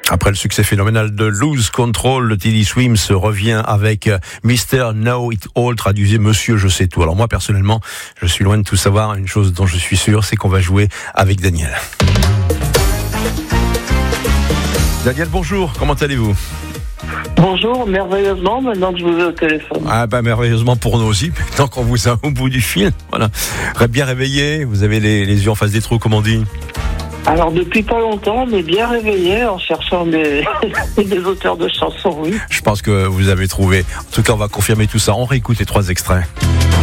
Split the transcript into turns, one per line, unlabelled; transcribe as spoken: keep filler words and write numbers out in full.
Après le succès phénoménal de Lose Control, le Teddy Swims revient avec mister Know It All, traduisez Monsieur Je sais tout. Alors moi personnellement, je suis loin de tout savoir. Une chose dont je suis sûr, c'est qu'on va jouer avec Daniel. Daniel, bonjour, comment allez-vous ?
Bonjour, merveilleusement, maintenant que je vous ai au téléphone.
Ah bah merveilleusement pour nous aussi, tant qu'on vous a au bout du fil. Voilà, bien réveillé, vous avez les, les yeux en face des trous, comme on dit.
Alors depuis pas longtemps, on est bien réveillé en cherchant des, des auteurs de chansons, oui.
Je pense que vous avez trouvé. En tout cas, on va confirmer tout ça. On réécoute les trois extraits.